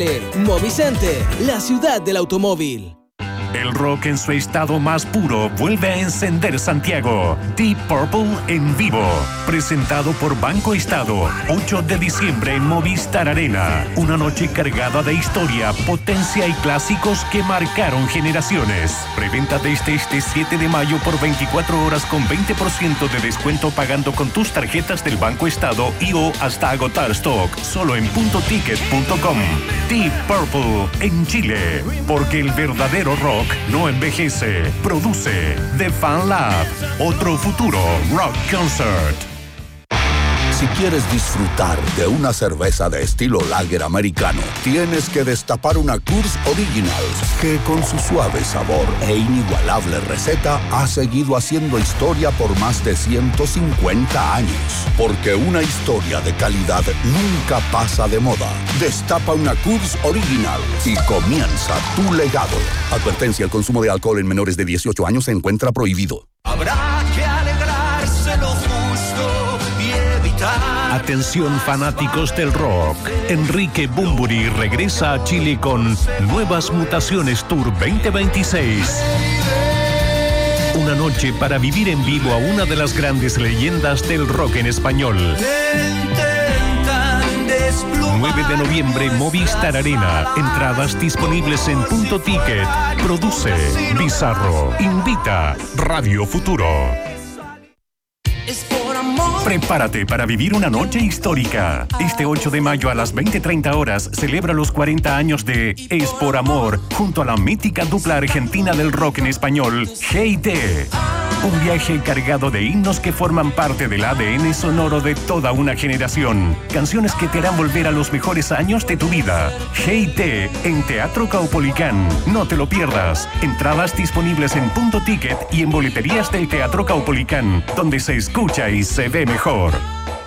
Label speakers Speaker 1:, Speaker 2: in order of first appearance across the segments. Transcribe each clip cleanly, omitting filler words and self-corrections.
Speaker 1: Chile. Movicenter, la ciudad del automóvil.
Speaker 2: El rock en su estado más puro vuelve a encender Santiago. Deep Purple en vivo. Presentado por Banco Estado. 8 de diciembre en Movistar Arena. Una noche cargada de historia, potencia y clásicos que marcaron generaciones. Preventa desde este 7 de mayo por 24 horas con 20% de descuento pagando con tus tarjetas del Banco Estado y o hasta agotar stock. Solo en puntoticket.com. Deep Purple en Chile. Porque el verdadero rock no envejece. Produce The Fan Lab. Otro futuro rock concert.
Speaker 3: Si quieres disfrutar de una cerveza de estilo lager americano, tienes que destapar una Coors Original, que con su suave sabor e inigualable receta ha seguido haciendo historia por más de 150 años. Porque una historia de calidad nunca pasa de moda. Destapa una Coors Original y comienza tu legado. Advertencia: el consumo de alcohol en menores de 18 años se encuentra prohibido.
Speaker 4: Habrá que alegrarse lo justo y evitar.
Speaker 2: Atención fanáticos del rock. Enrique Bunbury regresa a Chile con Nuevas Mutaciones Tour 2026. Una noche para vivir en vivo a una de las grandes leyendas del rock en español. 9 de noviembre, Movistar Arena. Entradas disponibles en Punto Ticket. Produce Bizarro. Invita Radio Futuro. Prepárate para vivir una noche histórica. Este 8 de mayo a las 20:30 horas celebra los 40 años de Es por Amor junto a la mítica dupla argentina del rock en español, G&T. Un viaje cargado de himnos que forman parte del ADN sonoro de toda una generación. Canciones que te harán volver a los mejores años de tu vida. G&T en Teatro Caupolicán. No te lo pierdas. Entradas disponibles en Punto Ticket y en boleterías del Teatro Caupolicán, donde se escucha y se ve mejor.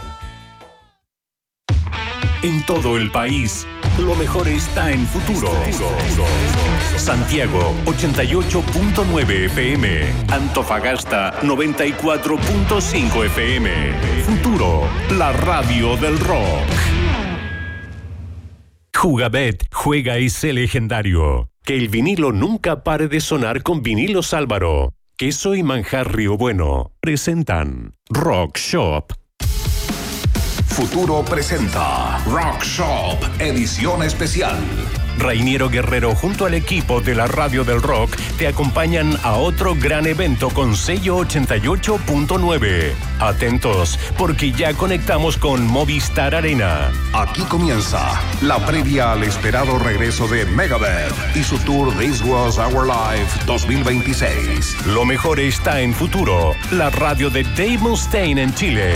Speaker 2: En todo el país, lo mejor está en Futuro. Santiago 88.9 FM, Antofagasta 94.5 FM. Futuro, la radio del rock. Jugabet, juega y sé legendario. Que el vinilo nunca pare de sonar con Vinilos Álvaro. Queso y manjar Río Bueno presentan Rock Shop.
Speaker 5: Futuro presenta Rock Shop, edición especial.
Speaker 2: Rainiero Guerrero junto al equipo de la Radio del Rock te acompañan a otro gran evento con sello 88.9. Atentos, porque ya conectamos con Movistar Arena.
Speaker 5: Aquí comienza la previa al esperado regreso de Megadeth y su tour This Was Our Life 2026.
Speaker 2: Lo mejor está en Futuro, la radio de Dave Mustaine en Chile.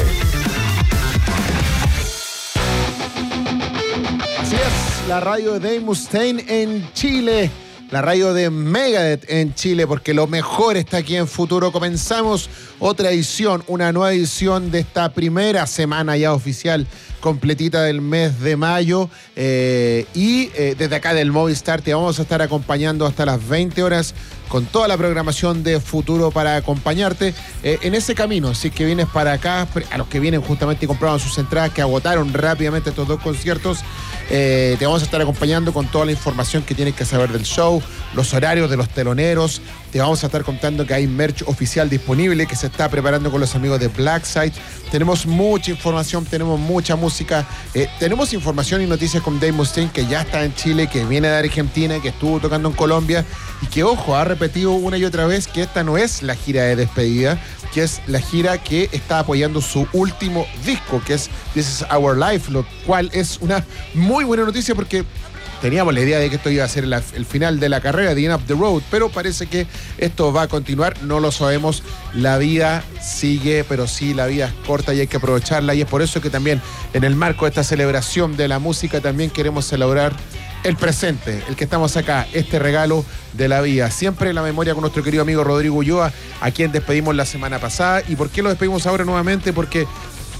Speaker 6: Así es, la radio de Dave Mustaine en Chile, la radio de Megadeth en Chile, porque lo mejor está aquí en Futuro. Comenzamos otra edición, una nueva edición de esta primera semana ya oficial, completita del mes de mayo. Desde acá del Movistar te vamos a estar acompañando hasta las 20 horas con toda la programación de Futuro para acompañarte en ese camino. Si es que vienes para acá, a los que vienen justamente y compraron sus entradas, que agotaron rápidamente estos dos conciertos, te vamos a estar acompañando con toda la información que tienes que saber del show, los horarios de los teloneros. Te vamos a estar contando que hay merch oficial disponible que se está preparando con los amigos de Blackside. Tenemos mucha información, tenemos mucha música, tenemos información y noticias con Dave Mustaine, que ya está en Chile, que viene de Argentina, que estuvo tocando en Colombia y que, ojo, ha repetido una y otra vez que esta no es la gira de despedida, que es la gira que está apoyando su último disco, que es This Is Our Life, lo cual es una muy buena noticia porque teníamos la idea de que esto iba a ser el final de la carrera, The End of the Road, pero parece que esto va a continuar, no lo sabemos. La vida sigue, pero sí, la vida es corta y hay que aprovecharla, y es por eso que también en el marco de esta celebración de la música también queremos celebrar el presente, el que estamos acá, este regalo de la vida. Siempre en la memoria con nuestro querido amigo Rodrigo Ulloa, a quien despedimos la semana pasada. ¿Y por qué lo despedimos ahora nuevamente? Porque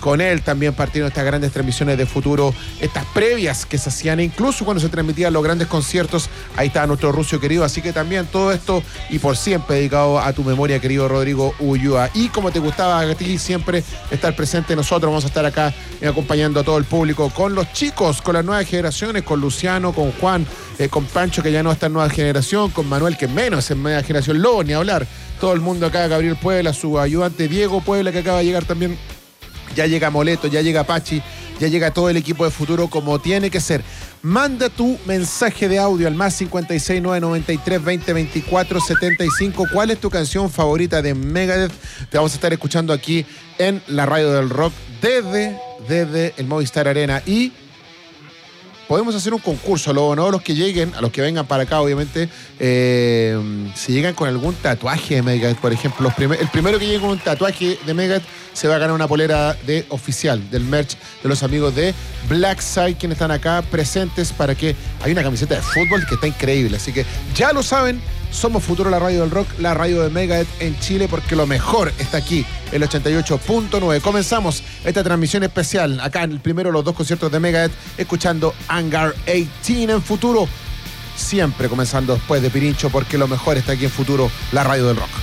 Speaker 6: con él también partiendo estas grandes transmisiones de Futuro, estas previas que se hacían, incluso cuando se transmitían los grandes conciertos, ahí estaba nuestro Rucio querido, así que también todo esto y por siempre dedicado a tu memoria, querido Rodrigo Ulloa. Y como te gustaba a ti siempre estar presente, nosotros vamos a estar acá acompañando a todo el público, con los chicos, con las nuevas generaciones, con Luciano, con Juan, con Pancho, que ya no está en nueva generación, con Manuel, que menos en media generación, Lobo, ni hablar, todo el mundo acá, Gabriel Puebla, su ayudante Diego Puebla, que acaba de llegar también, ya llega Moleto, ya llega Pachi, ya llega todo el equipo de Futuro como tiene que ser. Manda tu mensaje de audio al más 56993202475. ¿Cuál es tu canción favorita de Megadeth? Te vamos a estar escuchando aquí en la radio del rock desde el Movistar Arena. Y podemos hacer un concurso, Lobo, ¿no? Los que lleguen, a los que vengan para acá, obviamente, si llegan con algún tatuaje de Megadeth, por ejemplo, el primero que llegue con un tatuaje de Megadeth se va a ganar una polera oficial del merch de los amigos de Blackside, quienes están acá presentes para que... Hay una camiseta de fútbol que está increíble, así que ya lo saben, somos Futuro, la radio del rock, la radio de Megadeth en Chile, porque lo mejor está aquí, el 88.9. Comenzamos esta transmisión especial, acá en el primero de los dos conciertos de Megadeth, escuchando Hangar 18 en Futuro, siempre comenzando después de Pirincho, porque lo mejor está aquí en Futuro, la radio del rock.